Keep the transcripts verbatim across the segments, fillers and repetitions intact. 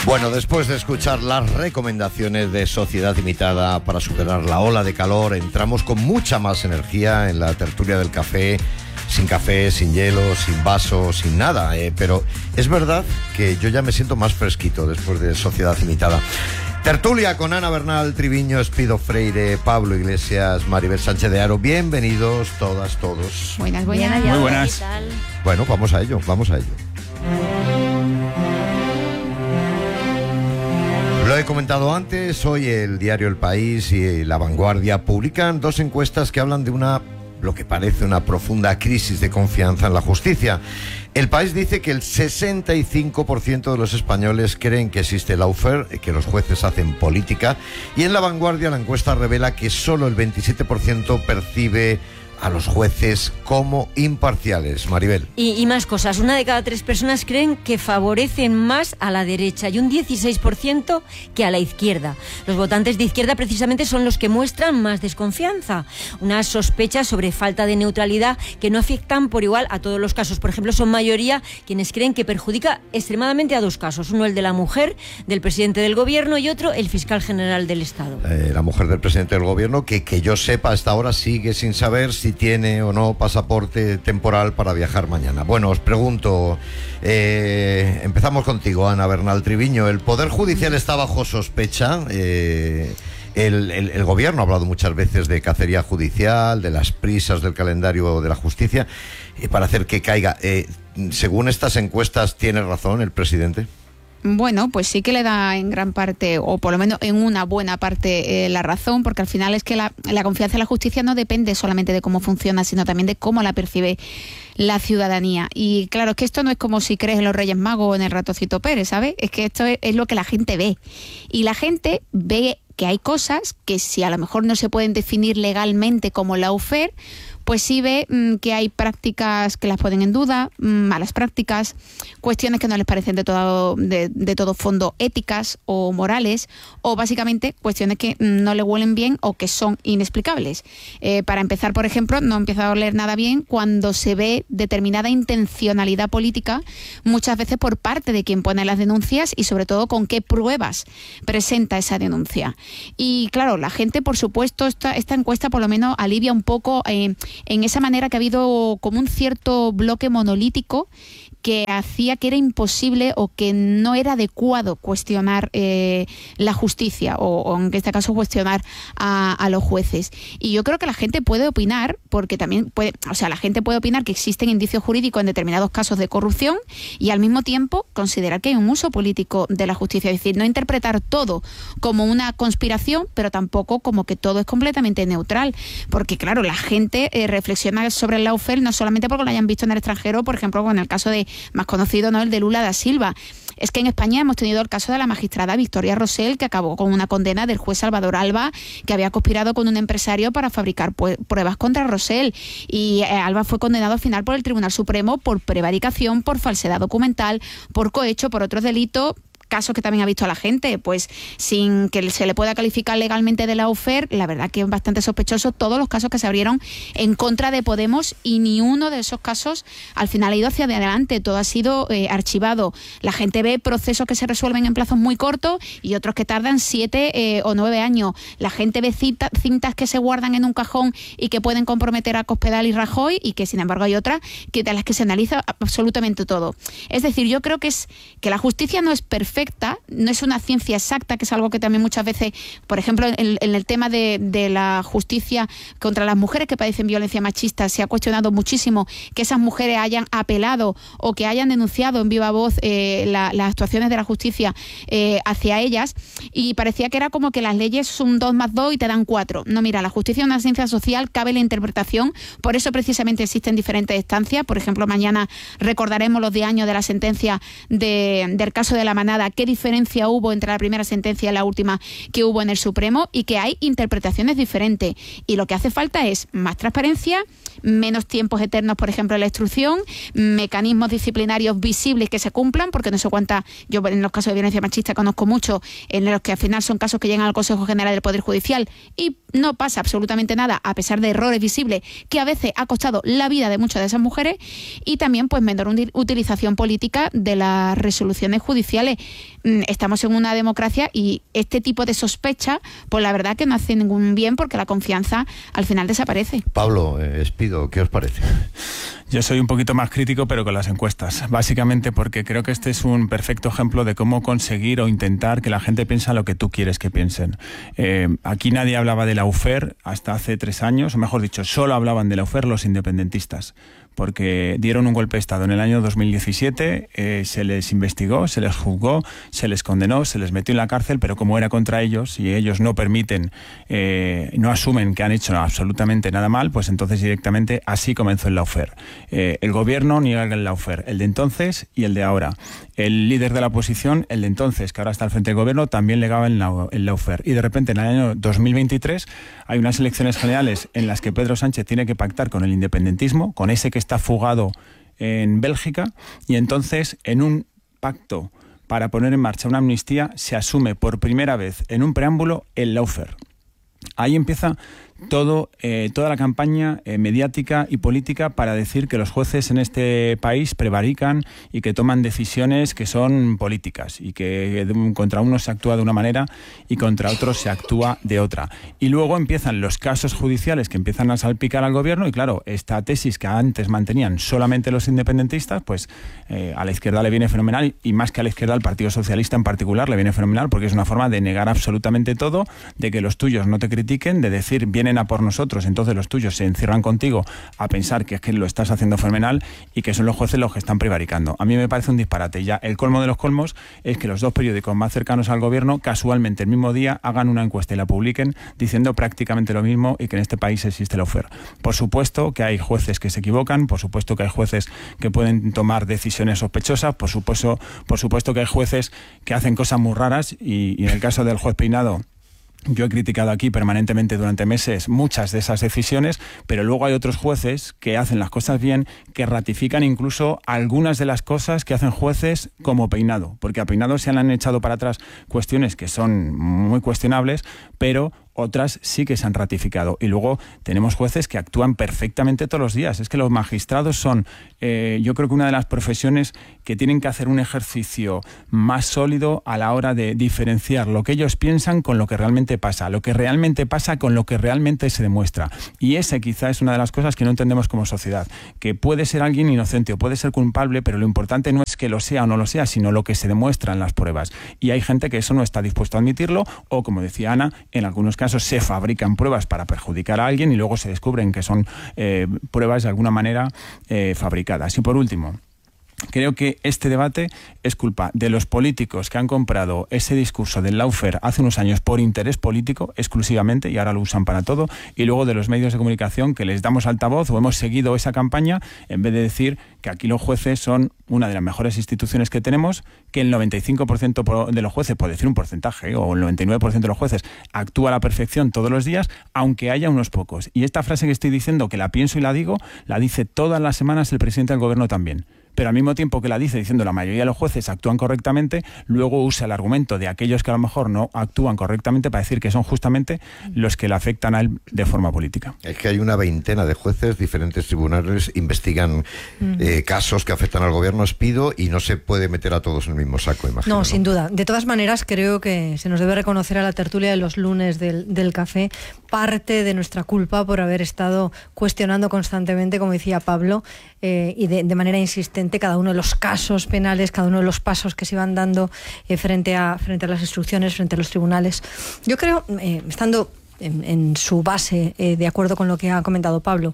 Bueno, después de escuchar las recomendaciones de Sociedad Limitada para superar la ola de calor, entramos con mucha más energía en la tertulia del café, sin café, sin hielo, sin vaso, sin nada. Eh, pero es verdad que yo ya me siento más fresquito después de Sociedad Limitada. Tertulia con Ana Bernal, Triviño, Espido Freire, Pablo Iglesias, Maribel Sánchez de Haro. Bienvenidos todas, todos. Buenas, buenas. Muy buenas. Bueno, vamos a ello, vamos a ello. Lo he comentado antes, hoy el diario El País y La Vanguardia publican dos encuestas que hablan de una, lo que parece una profunda crisis de confianza en la justicia. El País dice que el sesenta y cinco por ciento de los españoles creen que existe lawfare, que los jueces hacen política, y en La Vanguardia la encuesta revela que solo el veintisiete por ciento percibe a los jueces como imparciales. Maribel. Y, y más cosas. Una de cada tres personas creen que favorecen más a la derecha y un dieciséis por ciento que a la izquierda. Los votantes de izquierda precisamente son los que muestran más desconfianza. Unas sospechas sobre falta de neutralidad que no afectan por igual a todos los casos. Por ejemplo, son mayoría quienes creen que perjudica extremadamente a dos casos. Uno el de la mujer, del presidente del gobierno, y otro el fiscal general del Estado. Eh, la mujer del presidente del gobierno, que, que yo sepa hasta ahora sigue sin saber si tiene o no pasaporte temporal para viajar mañana. Bueno, os pregunto, eh, empezamos contigo, Ana Bernal Triviño. ¿El Poder Judicial está bajo sospecha? Eh, el, el, el gobierno ha hablado muchas veces de cacería judicial, de las prisas del calendario de la justicia, eh, para hacer que caiga. Eh, según estas encuestas, ¿tiene razón el presidente? Bueno, pues sí que le da en gran parte, o por lo menos en una buena parte, eh, la razón, porque al final es que la, la confianza en la justicia no depende solamente de cómo funciona, sino también de cómo la percibe la ciudadanía. Y claro, es que esto no es como si crees en los Reyes Magos o en el Ratoncito Pérez, ¿sabes? Es que esto es, es lo que la gente ve. Y la gente ve que hay cosas que si a lo mejor no se pueden definir legalmente como lawfare, pues sí ve mmm, que hay prácticas que las ponen en duda, mmm, malas prácticas, cuestiones que no les parecen de todo, de, de todo fondo éticas o morales, o básicamente cuestiones que mmm, no le huelen bien o que son inexplicables. Eh, para empezar, por ejemplo, no empieza a oler nada bien cuando se ve determinada intencionalidad política, muchas veces por parte de quien pone las denuncias y sobre todo con qué pruebas presenta esa denuncia. Y claro, la gente, por supuesto, esta, esta encuesta por lo menos alivia un poco eh, en esa manera que ha habido como un cierto bloque monolítico que hacía que era imposible o que no era adecuado cuestionar eh, la justicia o, o en este caso cuestionar a, a los jueces. Y yo creo que la gente puede opinar, porque también puede, o sea, la gente puede opinar que existen indicios jurídicos en determinados casos de corrupción y al mismo tiempo considerar que hay un uso político de la justicia, es decir, no interpretar todo como una conspiración, pero tampoco como que todo es completamente neutral, porque claro, la gente eh, reflexiona sobre el lawfare no solamente porque lo hayan visto en el extranjero, por ejemplo, con el caso de más conocido, ¿no?, el de Lula da Silva. Es que en España hemos tenido el caso de la magistrada Victoria Rosell, que acabó con una condena del juez Salvador Alba, que había conspirado con un empresario para fabricar pu- pruebas contra Rosell. Y eh, Alba fue condenado al final por el Tribunal Supremo por prevaricación, por falsedad documental, por cohecho, por otros delitos, casos que también ha visto a la gente, pues sin que se le pueda calificar legalmente de lawfare, la verdad que es bastante sospechoso todos los casos que se abrieron en contra de Podemos y ni uno de esos casos al final ha ido hacia adelante, todo ha sido eh, archivado. La gente ve procesos que se resuelven en plazos muy cortos y otros que tardan siete eh, o nueve años. La gente ve cita, cintas que se guardan en un cajón y que pueden comprometer a Cospedal y Rajoy y que sin embargo hay otras que de las que se analiza absolutamente todo. Es decir, yo creo que es que la justicia no es perfecta, no es una ciencia exacta, que es algo que también muchas veces, por ejemplo, en, en el tema de, de la justicia contra las mujeres que padecen violencia machista, se ha cuestionado muchísimo que esas mujeres hayan apelado o que hayan denunciado en viva voz eh, la, las actuaciones de la justicia eh, hacia ellas, y parecía que era como que las leyes son dos más dos y te dan cuatro. No, mira, la justicia es una ciencia social, cabe la interpretación, por eso precisamente existen diferentes instancias. Por ejemplo, mañana recordaremos los diez años de la sentencia de, del caso de La Manada, qué diferencia hubo entre la primera sentencia y la última que hubo en el Supremo, y que hay interpretaciones diferentes. Y lo que hace falta es más transparencia, menos tiempos eternos, por ejemplo, en la instrucción, mecanismos disciplinarios visibles que se cumplan, porque no sé cuántas, yo en los casos de violencia machista conozco mucho, en los que al final son casos que llegan al Consejo General del Poder Judicial y no pasa absolutamente nada, a pesar de errores visibles que a veces ha costado la vida de muchas de esas mujeres, y también pues menor utilización política de las resoluciones judiciales. mm, estamos en una democracia y este tipo de sospecha, pues la verdad que no hace ningún bien porque la confianza al final desaparece. Pablo, eh, Espido, ¿qué os parece? Yo soy un poquito más crítico, pero con las encuestas, básicamente porque creo que este es un perfecto ejemplo de cómo conseguir o intentar que la gente piense lo que tú quieres que piensen. Eh, aquí nadie hablaba de la Lawfare hasta hace tres años, o mejor dicho, solo hablaban de la Lawfare los independentistas, porque dieron un golpe de Estado en el año dos mil diecisiete, eh, se les investigó, se les juzgó, se les condenó, se les metió en la cárcel, pero como era contra ellos y ellos no permiten, eh, no asumen que han hecho absolutamente nada mal, pues entonces directamente así comenzó el Lawfare. Eh, el gobierno niega el Lawfare, el de entonces y el de ahora. El líder de la oposición, el de entonces, que ahora está al frente del gobierno, también negaba el, el Lawfare. Y de repente en el año dos mil veintitrés hay unas elecciones generales en las que Pedro Sánchez tiene que pactar con el independentismo, con ese que está fugado en Bélgica, y entonces en un pacto para poner en marcha una amnistía se asume por primera vez en un preámbulo el Lawfare. Ahí empieza todo, eh, toda la campaña eh, mediática y política para decir que los jueces en este país prevarican y que toman decisiones que son políticas y que de, contra unos se actúa de una manera y contra otros se actúa de otra. Y luego empiezan los casos judiciales que empiezan a salpicar al gobierno y claro, esta tesis que antes mantenían solamente los independentistas, pues eh, a la izquierda le viene fenomenal y más que a la izquierda al Partido Socialista en particular le viene fenomenal porque es una forma de negar absolutamente todo, de que los tuyos no te critiquen, de decir vienen a por nosotros, entonces los tuyos se encierran contigo a pensar que es que lo estás haciendo fenomenal y que son los jueces los que están prevaricando. A mí me parece un disparate. Ya el colmo de los colmos es que los dos periódicos más cercanos al gobierno casualmente el mismo día hagan una encuesta y la publiquen diciendo prácticamente lo mismo y que en este país existe el Lawfare. Por supuesto que hay jueces que se equivocan, por supuesto que hay jueces que pueden tomar decisiones sospechosas, por supuesto, por supuesto que hay jueces que hacen cosas muy raras y, y en el caso del juez Peinado, yo he criticado aquí permanentemente durante meses muchas de esas decisiones, pero luego hay otros jueces que hacen las cosas bien, que ratifican incluso algunas de las cosas que hacen jueces como Peinado, porque a Peinado se le han echado para atrás cuestiones que son muy cuestionables, pero otras sí que se han ratificado. Y luego tenemos jueces que actúan perfectamente todos los días. Es que los magistrados son, eh, yo creo que una de las profesiones que tienen que hacer un ejercicio más sólido a la hora de diferenciar lo que ellos piensan con lo que realmente pasa, lo que realmente pasa con lo que realmente se demuestra. Y esa quizá es una de las cosas que no entendemos como sociedad, que puede ser alguien inocente o puede ser culpable, pero lo importante no es que lo sea o no lo sea, sino lo que se demuestra en las pruebas. Y hay gente que eso no está dispuesto a admitirlo o, como decía Ana, en algunos casos se fabrican pruebas para perjudicar a alguien y luego se descubren que son eh, pruebas de alguna manera eh, fabricadas. Y por último, creo que este debate es culpa de los políticos que han comprado ese discurso del Lawfare hace unos años por interés político exclusivamente y ahora lo usan para todo, y luego de los medios de comunicación que les damos altavoz o hemos seguido esa campaña en vez de decir que aquí los jueces son una de las mejores instituciones que tenemos, que el noventa y cinco por ciento de los jueces, por decir un porcentaje, o el noventa y nueve por ciento de los jueces actúa a la perfección todos los días, aunque haya unos pocos. Y esta frase que estoy diciendo, que la pienso y la digo, la dice todas las semanas el presidente del gobierno también. Pero al mismo tiempo que la dice diciendo la mayoría de los jueces actúan correctamente, luego usa el argumento de aquellos que a lo mejor no actúan correctamente para decir que son justamente los que le afectan a él de forma política. Es que hay una veintena de jueces, diferentes tribunales investigan mm. eh, casos que afectan al gobierno, Espido, y no se puede meter a todos en el mismo saco, imagino. No, ¿no? sin duda. De todas maneras, creo que se nos debe reconocer a la tertulia de los lunes del, del café parte de nuestra culpa por haber estado cuestionando constantemente, como decía Pablo, eh, y de, de manera insistente cada uno de los casos penales, cada uno de los pasos que se iban dando eh, frente a frente a las instrucciones, frente a los tribunales. Yo creo, eh, estando en, en su base, eh, de acuerdo con lo que ha comentado Pablo,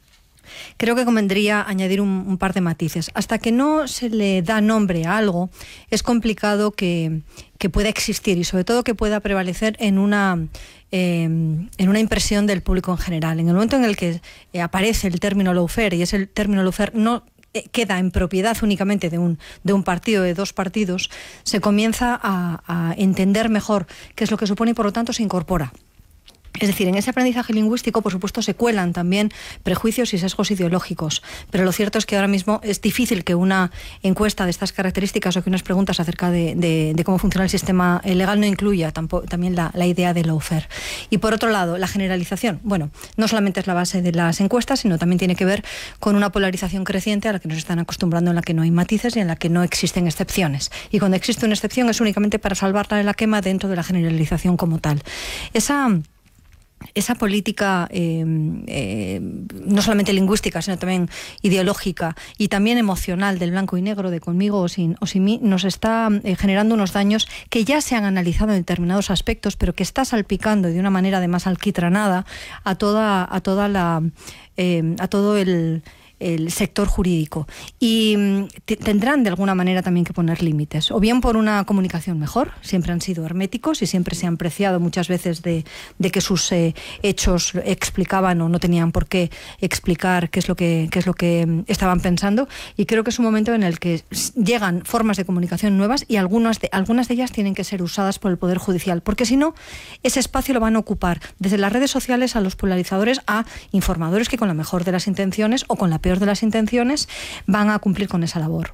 creo que convendría añadir un, un par de matices. Hasta que no se le da nombre a algo, es complicado que, que pueda existir y sobre todo que pueda prevalecer en una, eh, en una impresión del público en general. En el momento en el que eh, aparece el término lawfare, y ese término lawfare no queda en propiedad únicamente de un, de un partido, de dos partidos, se comienza a, a entender mejor qué es lo que supone y por lo tanto se incorpora Es decir, en ese aprendizaje lingüístico, por supuesto, se cuelan también prejuicios y sesgos ideológicos, pero lo cierto es que ahora mismo es difícil que una encuesta de estas características o que unas preguntas acerca de, de, de cómo funciona el sistema legal no incluya tampoco, también la, la idea de lawfare. Y por otro lado, la generalización. Bueno, no solamente es la base de las encuestas, sino también tiene que ver con una polarización creciente a la que nos están acostumbrando, en la que no hay matices y en la que no existen excepciones. Y cuando existe una excepción es únicamente para salvarla de la quema dentro de la generalización como tal. Esa... Esa política eh, eh, no solamente lingüística, sino también ideológica y también emocional del blanco y negro, de conmigo o sin, o sin mí, nos está eh, generando unos daños que ya se han analizado en determinados aspectos, pero que está salpicando de una manera además alquitranada a toda, a toda la, eh, a todo el el sector jurídico, y tendrán de alguna manera también que poner límites, o bien por una comunicación mejor. Siempre han sido herméticos y siempre se han preciado muchas veces de, de que sus eh, hechos explicaban o no tenían por qué explicar qué es lo que qué es lo que estaban pensando, y creo que es un momento en el que llegan formas de comunicación nuevas, y algunas de, algunas de ellas tienen que ser usadas por el Poder Judicial, porque si no, ese espacio lo van a ocupar desde las redes sociales a los polarizadores, a informadores que con la mejor de las intenciones o con la peor de las intenciones van a cumplir con esa labor.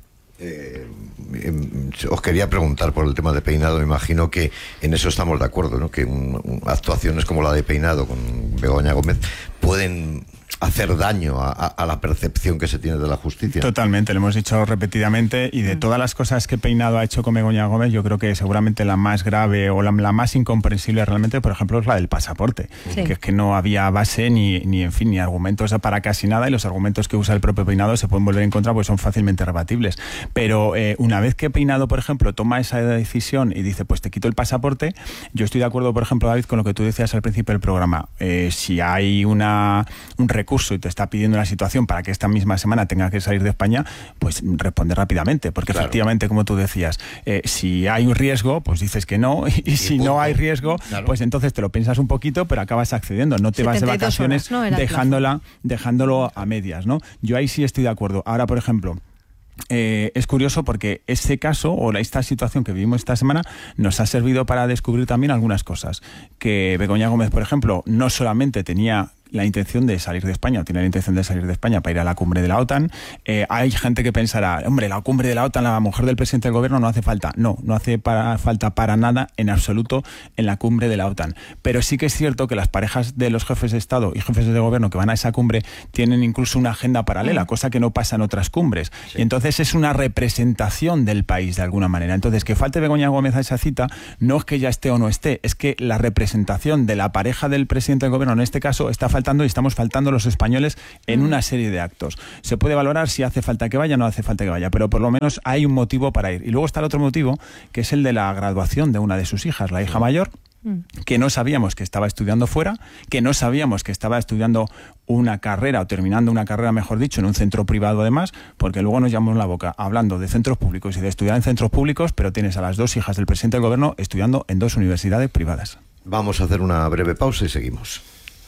Eh, os quería preguntar por el tema de Peinado. Me imagino que en eso estamos de acuerdo, ¿no? Que un, un, actuaciones como la de Peinado con Begoña Gómez pueden hacer daño a, a, a la percepción que se tiene de la justicia. Totalmente, lo hemos dicho repetidamente, y de mm. todas las cosas que Peinado ha hecho con Begoña Gómez, yo creo que seguramente la más grave o la, la más incomprensible realmente, por ejemplo, es la del pasaporte, sí. que es que no había base ni, ni, en fin, ni argumentos para casi nada, y los argumentos que usa el propio Peinado se pueden volver en contra, pues son fácilmente rebatibles. Pero eh, una vez que Peinado, por ejemplo, toma esa decisión y dice, pues te quito el pasaporte, yo estoy de acuerdo, por ejemplo, David, con lo que tú decías al principio del programa. Eh, si hay una un recurso y te está pidiendo una situación para que esta misma semana tenga que salir de España, pues responde rápidamente, porque claro, efectivamente, como tú decías, eh, si hay un riesgo, pues dices que no, y, y si punto. no hay riesgo, claro. pues entonces te lo piensas un poquito, pero acabas accediendo, no te vas de vacaciones horas, ¿no? dejándola, dejándolo a medias, ¿no? Yo ahí sí estoy de acuerdo. Ahora, por ejemplo, Eh, es curioso porque este caso o esta situación que vivimos esta semana nos ha servido para descubrir también algunas cosas. Que Begoña Gómez, por ejemplo, no solamente tenía la intención de salir de España, o tiene la intención de salir de España para ir a la cumbre de la OTAN. Eh, hay gente que pensará, hombre, la cumbre de la OTAN, la mujer del presidente del gobierno no hace falta. No, no hace para, falta para nada en absoluto en la cumbre de la OTAN. Pero sí que es cierto que las parejas de los jefes de Estado y jefes de gobierno que van a esa cumbre tienen incluso una agenda paralela, cosa que no pasa en otras cumbres. Sí. Y entonces es una representación del país de alguna manera. Entonces, que falte Begoña Gómez a esa cita no es que ya esté o no esté, es que la representación de la pareja del presidente del gobierno en este caso está faltando, y estamos faltando los españoles en una serie de actos. Se puede valorar si hace falta que vaya o no hace falta que vaya, pero por lo menos hay un motivo para ir. Y luego está el otro motivo, que es el de la graduación de una de sus hijas, la hija mayor, que no sabíamos que estaba estudiando fuera, que no sabíamos que estaba estudiando una carrera, o terminando una carrera, mejor dicho, en un centro privado además, porque luego nos llamamos la boca hablando de centros públicos y de estudiar en centros públicos, pero tienes a las dos hijas del presidente del gobierno estudiando en dos universidades privadas. Vamos a hacer una breve pausa y seguimos.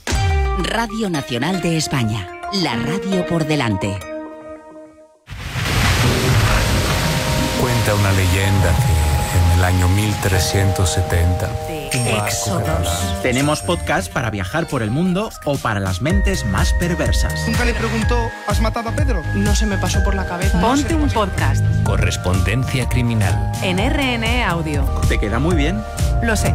Radio Nacional de España, la radio por delante. Cuenta una leyenda que en el año mil trescientos setenta... Éxodos. Tenemos podcast para viajar por el mundo o para las mentes más perversas. Nunca le preguntó, ¿has matado a Pedro? No se me pasó por la cabeza. Ponte un podcast. Correspondencia criminal. En R N E Audio. ¿Te queda muy bien? Lo sé.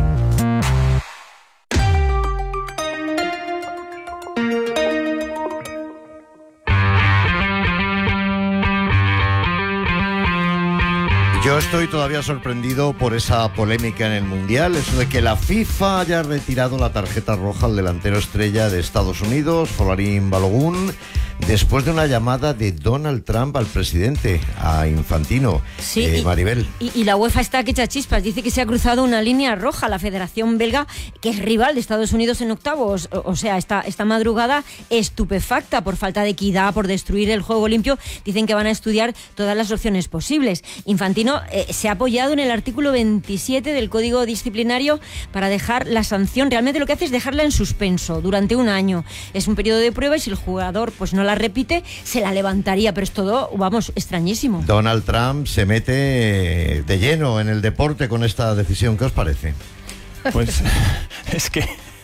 Yo estoy todavía sorprendido por esa polémica en el Mundial, eso de que la FIFA haya retirado la tarjeta roja al delantero estrella de Estados Unidos, Folarin Balogun, después de una llamada de Donald Trump al presidente, a Infantino. Sí, eh, y, Maribel. Y, y la UEFA está que echa chispas, dice que se ha cruzado una línea roja. La Federación Belga, que es rival de Estados Unidos en octavos, o, o sea, esta, esta madrugada estupefacta por falta de equidad, por destruir el juego limpio, dicen que van a estudiar todas las opciones posibles. Infantino eh, se ha apoyado en el artículo veintisiete del Código Disciplinario para dejar la sanción. Realmente lo que hace es dejarla en suspenso durante un año. Es un periodo de prueba y si el jugador pues no la repite, se la levantaría, pero es todo, vamos, extrañísimo. Donald Trump se mete de lleno en el deporte con esta decisión. ¿Qué os parece? Pues es que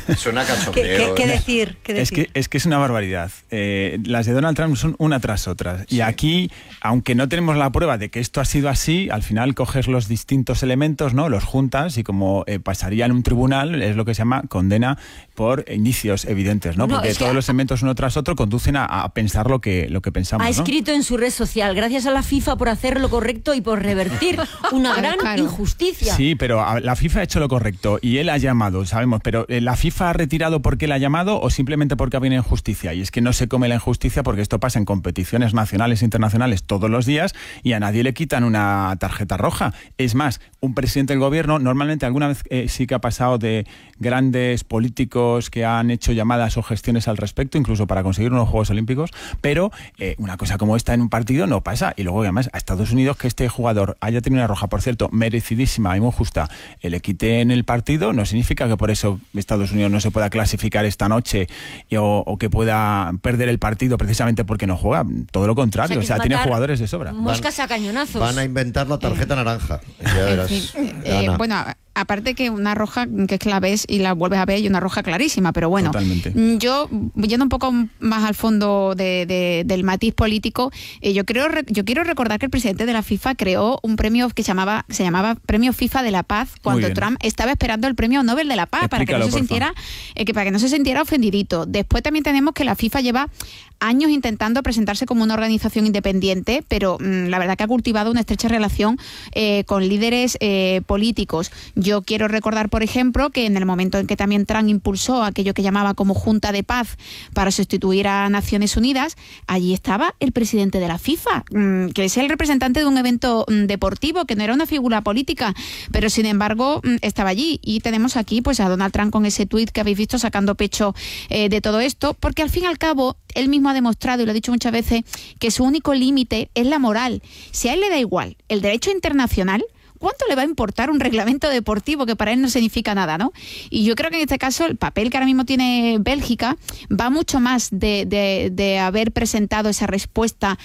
Suena cachondeo. ¿Qué, qué, qué decir? ¿Qué decir? Es que, es que es una barbaridad. Eh, las de Donald Trump son una tras otra. Sí. Y aquí, aunque no tenemos la prueba de que esto ha sido así, al final coges los distintos elementos, ¿no? Los juntas y como eh, pasaría en un tribunal, es lo que se llama condena por indicios evidentes, ¿no? No, Porque todos que... los elementos uno tras otro conducen a, a pensar lo que, lo que pensamos, Ha ¿no? escrito en su red social, gracias a la FIFA por hacer lo correcto y por revertir una gran claro. injusticia. Sí, pero la FIFA ha hecho lo correcto y él ha llamado, sabemos, pero ¿la FIFA ha retirado porque él ha llamado o simplemente porque había injusticia? Y es que no se come la injusticia porque esto pasa en competiciones nacionales e internacionales todos los días y a nadie le quitan una tarjeta roja. Es más, un presidente del gobierno, normalmente alguna vez eh, sí que ha pasado de grandes políticos que han hecho llamadas o gestiones al respecto, incluso para conseguir unos Juegos Olímpicos, pero eh, una cosa como esta en un partido no pasa. Y luego además a Estados Unidos que este jugador haya tenido una roja, por cierto, merecidísima y muy justa, eh, le quite en el partido, no significa que por eso Estados Unidos no se pueda clasificar esta noche y, o, o que pueda perder el partido precisamente porque no juega. Todo lo contrario, o sea, o sea tiene jugadores de sobra. Moscas a cañonazos. Van a inventar la tarjeta eh. naranja. Ya verás. Sí. Eh, bueno, aparte que una roja que es que la ves y la vuelves a ver y una roja clarísima, pero bueno, totalmente. Yo yendo un poco más al fondo de, de, del matiz político, eh, yo creo yo quiero recordar que el presidente de la FIFA creó un premio que se llamaba se llamaba Premio FIFA de la Paz cuando Trump estaba esperando el Premio Nobel de la Paz. Explícalo, para que no se sintiera eh, que para que no se sintiera ofendidito. Después también tenemos que la FIFA lleva años intentando presentarse como una organización independiente, pero mmm, la verdad que ha cultivado una estrecha relación eh, con líderes eh, políticos. Yo quiero recordar, por ejemplo, que en el momento en que también Trump impulsó aquello que llamaba como Junta de Paz para sustituir a Naciones Unidas, allí estaba el presidente de la FIFA, mmm, que es el representante de un evento mmm, deportivo, que no era una figura política, pero sin embargo mmm, estaba allí. Y tenemos aquí pues a Donald Trump con ese tuit que habéis visto sacando pecho eh, de todo esto, porque al fin y al cabo él mismo ha demostrado, y lo ha dicho muchas veces, que su único límite es la moral. Si a él le da igual el derecho internacional, ¿cuánto le va a importar un reglamento deportivo que para él no significa nada, ¿no? Y yo creo que en este caso el papel que ahora mismo tiene Bélgica va mucho más de, de, de haber presentado esa respuesta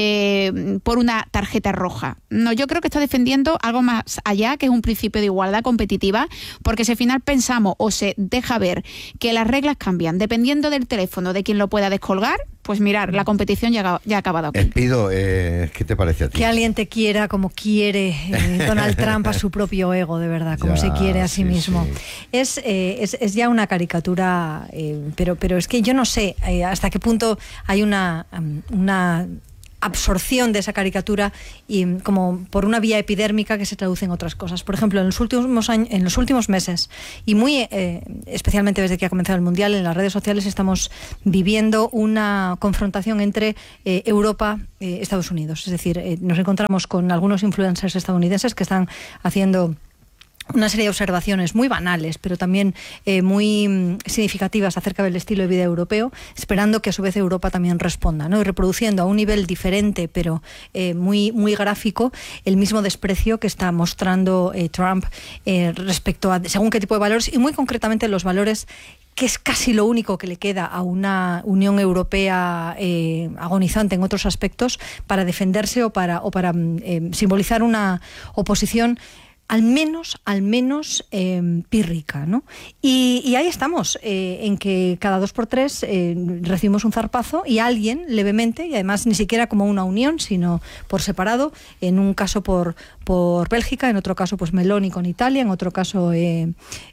eh, por una tarjeta roja. No, yo creo que está defendiendo algo más allá, que es un principio de igualdad competitiva, porque si al final pensamos o se deja ver que las reglas cambian dependiendo del teléfono de quien lo pueda descolgar, pues mirar, la competición ya, ya ha acabado aquí. Pido, eh, ¿qué te parece a ti? Que alguien te quiera como quiere eh, Donald Trump a su propio ego, de verdad, como ya, se quiere a sí, sí mismo. Sí. Es, eh, es, es ya una caricatura, eh, pero, pero es que yo no sé eh, hasta qué punto hay una... una absorción de esa caricatura y como por una vía epidérmica que se traduce en otras cosas. Por ejemplo, en los últimos años, en los últimos meses y muy eh, especialmente desde que ha comenzado el Mundial, en las redes sociales estamos viviendo una confrontación entre eh, Europa y eh, Estados Unidos. Es decir, eh, nos encontramos con algunos influencers estadounidenses que están haciendo una serie de observaciones muy banales, pero también eh, muy significativas acerca del estilo de vida europeo, esperando que a su vez Europa también responda, ¿no? Y reproduciendo a un nivel diferente, pero eh, muy, muy gráfico, el mismo desprecio que está mostrando eh, Trump eh, respecto a según qué tipo de valores, y muy concretamente los valores que es casi lo único que le queda a una Unión Europea eh, agonizante en otros aspectos para defenderse o para, o para eh, simbolizar una oposición al menos, al menos eh, pírrica, ¿no? Y, y ahí estamos, eh, en que cada dos por tres eh, recibimos un zarpazo y alguien levemente, y además ni siquiera como una unión, sino por separado, en un caso por, por Bélgica, en otro caso pues Meloni con Italia, en otro caso eh,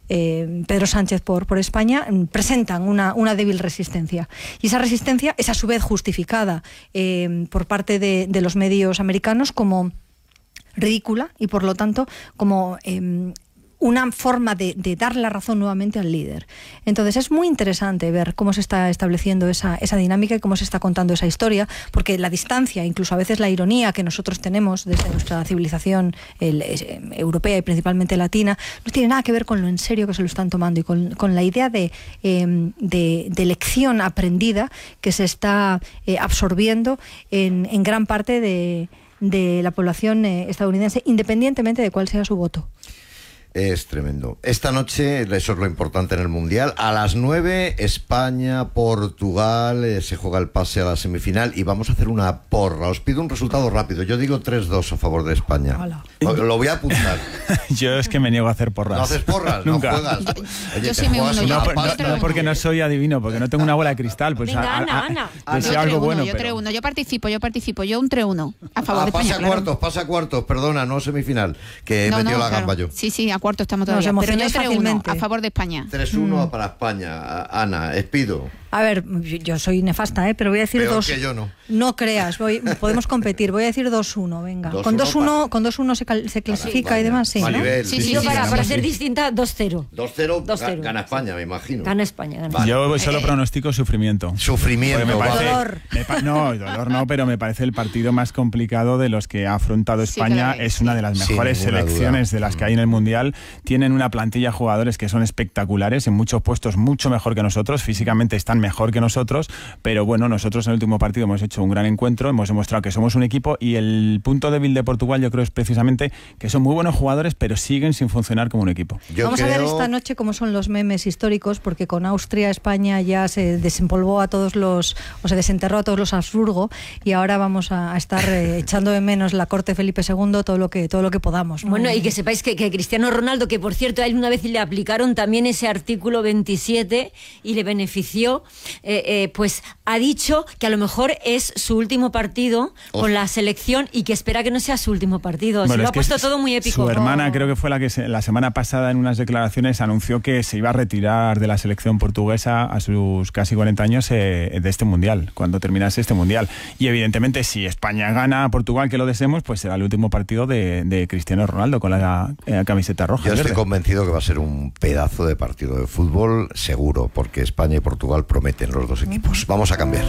eh, Pedro Sánchez por, por España, presentan una, una débil resistencia. Y esa resistencia es a su vez justificada eh, por parte de, de los medios americanos como ridícula y por lo tanto como eh, una forma de, de dar la razón nuevamente al líder. Entonces es muy interesante ver cómo se está estableciendo esa, esa dinámica y cómo se está contando esa historia, porque la distancia, incluso a veces la ironía que nosotros tenemos desde nuestra civilización el, eh, europea y principalmente latina, no tiene nada que ver con lo en serio que se lo están tomando y con, con la idea de, eh, de, de lección aprendida que se está eh, absorbiendo en, en gran parte de de la población eh, estadounidense, independientemente de cuál sea su voto. Es tremendo. Esta noche, eso es lo importante en el Mundial, a las nueve, España, Portugal, eh, se juega el pase a la semifinal y vamos a hacer una porra. Os pido un resultado rápido. Yo digo tres dos a favor de España. Hola. Lo, lo voy a apuntar. Yo es que me niego a hacer porras. ¿No haces porras? Nunca. ¿No juegas? Oye, Yo sí me uno, No, yo- no, yo no, porque no soy adivino, porque no tengo una bola de cristal. Pues Venga, a- a- Ana, a- Ana. deseo Yo algo tres uno, bueno. yo pero- tres uno, yo participo, yo participo, yo un tres uno a favor Ah, de pasa España, a claro. cuartos, pasa a cuartos, perdona, no semifinal, que he No, metido no, la claro. gamba yo. Sí, sí, a cuartos estamos Nos todavía. Pero yo emocionáis tres uno fácilmente. a favor de España. tres uno para España. A- Ana, Espido. A ver, yo soy nefasta, ¿eh? Pero voy a decir Peor dos. que yo, no. No creas, voy, podemos competir. Voy a decir dos uno, venga. dos con uno dos uno, para- con dos uno se, cal- se clasifica España. y demás, sí, ¿no? Maribel, Sí, sí, Yo sí, para, sí, para sí. ser distinta, dos cero. dos cero, dos cero. gana España, me imagino. Gana España. Gana. Vale. Yo solo pronostico sufrimiento. Sufrimiento. Porque me vale. parece- Dolor. me pa- no, dolor no, pero me parece el partido más complicado de los que ha afrontado Sí, España. que lo es, Es una de las Sin mejores ninguna selecciones duda. de las que hay en el Mundial. Tienen una plantilla de jugadores que son espectaculares, en muchos puestos mucho mejor que nosotros, físicamente están mejor que nosotros, pero bueno, nosotros en el último partido hemos hecho un gran encuentro, hemos demostrado que somos un equipo y el punto débil de Portugal yo creo es precisamente que son muy buenos jugadores, pero siguen sin funcionar como un equipo. Yo Vamos a ver creo- esta noche cómo son los memes históricos, porque con Austria, España ya se desempolvó a todos los, o se desenterró a todos los Habsburgo, y ahora vamos a, a estar eh, echando de menos la corte Felipe segundo todo lo que todo lo que podamos, ¿no? Bueno, y que sepáis que, que Cristiano Ronaldo, que por cierto a él una vez le aplicaron también ese artículo veintisiete y le benefició, eh, eh, pues ha dicho que a lo mejor es su último partido Oh. con la selección y que espera que no sea su último partido. Se Bueno, lo es ha que puesto es- todo muy épico. Su hermana Oh. creo que fue la que se- la semana pasada en unas declaraciones anunció que se iba a retirar de la selección portuguesa a sus casi cuarenta años eh, de este Mundial, cuando terminase este Mundial. Y evidentemente si España gana a Portugal, que lo deseemos, pues será el último partido de, de Cristiano Ronaldo con la eh, camiseta roja. Yo y estoy verde. convencido que va a ser un pedazo de partido de fútbol, seguro, porque España y Portugal prometen los dos equipos. Vamos a cambiar.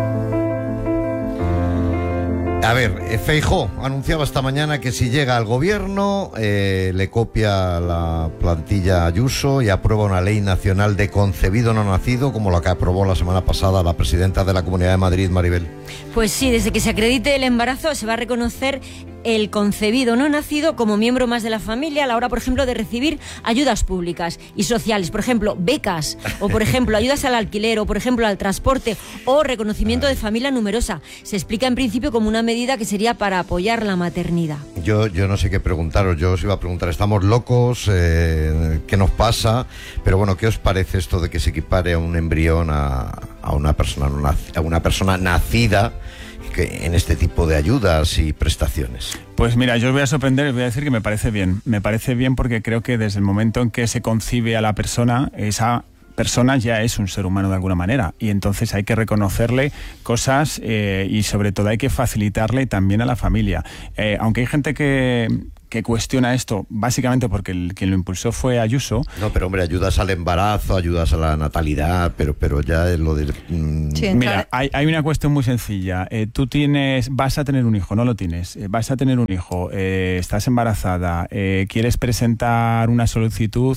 A ver, eh, Feijóo anunciaba esta mañana que si llega al gobierno eh, le copia la plantilla a Ayuso y aprueba una ley nacional de concebido no nacido, como la que aprobó la semana pasada la presidenta de la Comunidad de Madrid, Maribel. Pues sí, desde que se acredite el embarazo se va a reconocer el concebido no nacido como miembro más de la familia a la hora, por ejemplo, de recibir ayudas públicas y sociales, por ejemplo, becas, o por ejemplo, ayudas al alquiler, o por ejemplo, al transporte, o reconocimiento de familia numerosa. Se explica en principio como una medida que sería para apoyar la maternidad. Yo, yo no sé qué preguntaros, yo os iba a preguntar, ¿estamos locos? Eh, ¿Qué nos pasa? Pero bueno, ¿qué os parece esto de que se equipare a un embrión a, a una persona no nac- a una persona nacida que, en este tipo de ayudas y prestaciones? Pues mira, yo os voy a sorprender, os voy a decir que me parece bien. Me parece bien porque creo que desde el momento en que se concibe a la persona, esa persona ya es un ser humano de alguna manera y entonces hay que reconocerle cosas eh, y sobre todo hay que facilitarle también a la familia. Eh, aunque hay gente que... que cuestiona esto, básicamente porque el, quien lo impulsó fue Ayuso. No, pero hombre, ayudas al embarazo, ayudas a la natalidad, pero, pero ya es lo de... mm, Sí, Mira, hay, hay una cuestión muy sencilla. Eh, tú tienes, vas a tener un hijo, no lo tienes. Eh, vas a tener un hijo, eh, estás embarazada, eh, quieres presentar una solicitud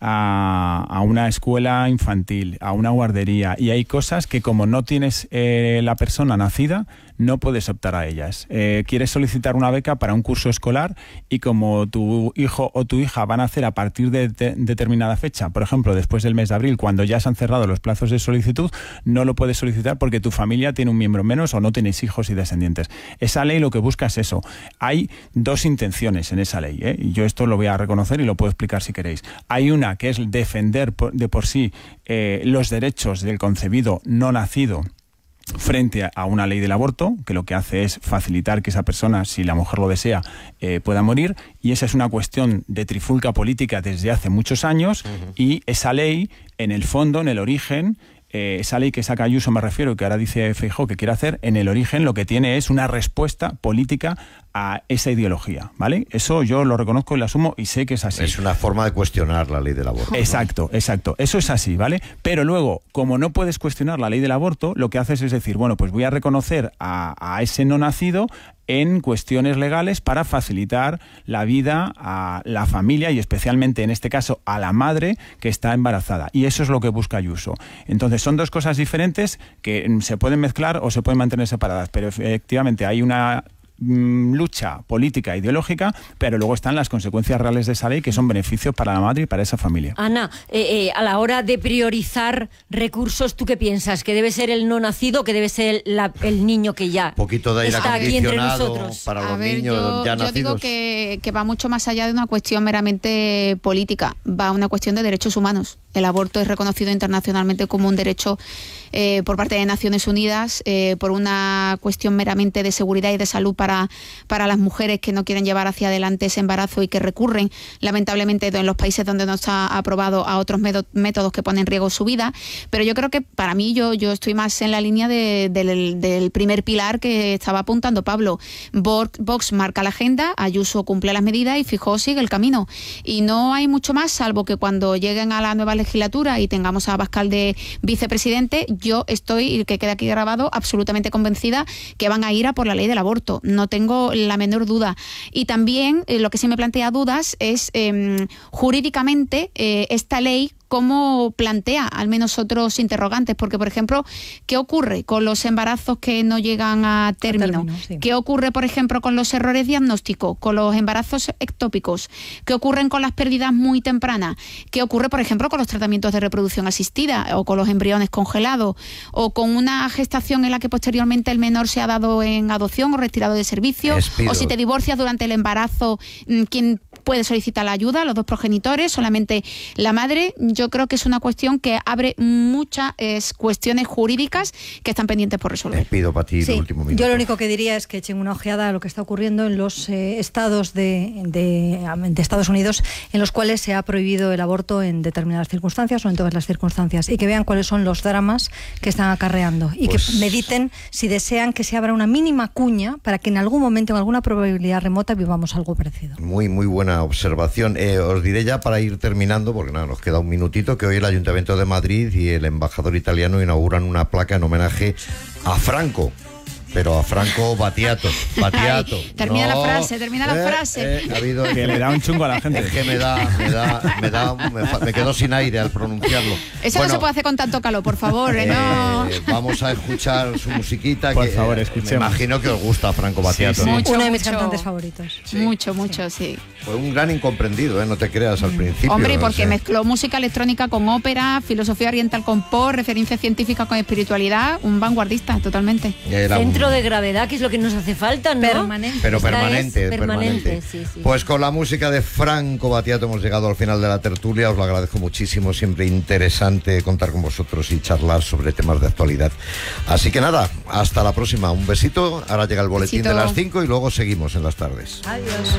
a, a una escuela infantil, a una guardería, y hay cosas que como no tienes eh, la persona nacida, no puedes optar a ellas. Eh, quieres solicitar una beca para un curso escolar y como tu hijo o tu hija van a hacer a partir de de determinada fecha, por ejemplo, después del mes de abril, cuando ya se han cerrado los plazos de solicitud, no lo puedes solicitar porque tu familia tiene un miembro menos o no tienes hijos y descendientes. Esa ley lo que busca es eso. Hay dos intenciones en esa ley, ¿eh? Y yo esto lo voy a reconocer y lo puedo explicar si queréis. Hay una que es defender por, de por sí eh, los derechos del concebido no nacido frente a una ley del aborto, que lo que hace es facilitar que esa persona, si la mujer lo desea, eh, pueda morir, y esa es una cuestión de trifulca política desde hace muchos años, uh-huh. Y esa ley, en el fondo, en el origen, eh, esa ley que saca Ayuso, me refiero, que ahora dice Feijóo que quiere hacer, en el origen lo que tiene es una respuesta política a esa ideología, ¿vale? Eso yo lo reconozco y lo asumo y sé que es así. Es una forma de cuestionar la ley del aborto. Exacto, ¿no? Exacto. Eso es así, ¿vale? Pero luego, como no puedes cuestionar la ley del aborto, lo que haces es decir, bueno, pues voy a reconocer a, a ese no nacido en cuestiones legales para facilitar la vida a la familia y especialmente en este caso a la madre que está embarazada. Y eso es lo que busca Ayuso. Entonces son dos cosas diferentes que se pueden mezclar o se pueden mantener separadas, pero efectivamente hay una mmm, lucha política, ideológica, pero luego están las consecuencias reales de esa ley que son beneficios para la madre y para esa familia. Ana, eh, eh, a la hora de priorizar recursos, ¿tú qué piensas? ¿Que debe ser el no nacido o que debe ser la, el niño que ya Un poquito de aire está aquí entre acondicionado nosotros? para los A ver, niños yo, ya yo nacidos. digo que, que va mucho más allá de una cuestión meramente política, va a una cuestión de derechos humanos. El aborto es reconocido internacionalmente como un derecho eh, por parte de Naciones Unidas, eh, por una cuestión meramente de seguridad y de salud para, para las mujeres que no quieren llevar hacia adelante ese embarazo y que recurren, lamentablemente, en los países donde no está aprobado, a otros métodos que ponen en riesgo su vida. Pero yo creo que para mí, yo, yo estoy más en la línea de, de, del, del primer pilar que estaba apuntando Pablo. Vox marca la agenda, Ayuso cumple las medidas y Feijóo sigue el camino. Y no hay mucho más, salvo que cuando lleguen a la nueva legislatura y tengamos a Abascal de vicepresidente, yo estoy, y que quede aquí grabado, absolutamente convencida que van a ir a por la ley del aborto. No tengo la menor duda. Y también eh, lo que sí me plantea dudas es eh, jurídicamente eh, esta ley cómo plantea al menos otros interrogantes, porque por ejemplo, ¿qué ocurre con los embarazos que no llegan a término? A término sí. ¿Qué ocurre, por ejemplo, con los errores diagnósticos, con los embarazos ectópicos? ¿Qué ocurren con las pérdidas muy tempranas? ¿Qué ocurre, por ejemplo, con los tratamientos de reproducción asistida o con los embriones congelados o con una gestación en la que posteriormente el menor se ha dado en adopción o retirado de servicio? Despido. O si te divorcias durante el embarazo, ¿quién puede solicitar la ayuda? ¿Los dos progenitores? ¿Solamente la madre? Yo creo que es una cuestión que abre muchas eh, cuestiones jurídicas que están pendientes por resolver. Te pido para ti sí, el último minuto. Yo lo único que diría es que echen una ojeada a lo que está ocurriendo en los eh, estados de, de, de Estados Unidos en los cuales se ha prohibido el aborto en determinadas circunstancias o en todas las circunstancias, y que vean cuáles son los dramas que están acarreando y pues... que mediten si desean que se abra una mínima cuña para que en algún momento, en alguna probabilidad remota, vivamos algo parecido. Muy, muy buena observación. Eh, os diré ya para ir terminando, porque nada, nos queda un minutito, que hoy el Ayuntamiento de Madrid y el embajador italiano inauguran una placa en homenaje a Franco. Pero a Franco Battiato, Battiato. Ay, termina no, la frase, termina eh, la frase. Eh, ha habido, que le da un chungo a la gente. Es que me da, me da, me da, me, me quedo sin aire al pronunciarlo. Eso bueno, no se puede hacer con tanto calor, por favor. Eh, no. Vamos a escuchar su musiquita. Por que, favor, eh, escuchemos. Me imagino que os gusta Franco Battiato. Sí, sí. Mucho, uno de mis mucho. cantantes favoritos. Sí. Mucho, mucho, sí. sí. Fue un gran incomprendido, ¿eh? No te creas al principio. Hombre, porque o sea. mezcló música electrónica con ópera, filosofía oriental con pop, referencia científica con espiritualidad, un vanguardista, totalmente. Centro un... de gravedad, que es lo que nos hace falta, ¿no? Permanente. Pero Esta permanente, permanente. permanente. Sí, sí. Pues con la música de Franco Battiato hemos llegado al final de la tertulia. Os lo agradezco muchísimo, siempre interesante contar con vosotros y charlar sobre temas de actualidad. Así que nada, hasta la próxima. Un besito. Ahora llega el boletín besito. de las cinco y luego seguimos en las tardes. Adiós.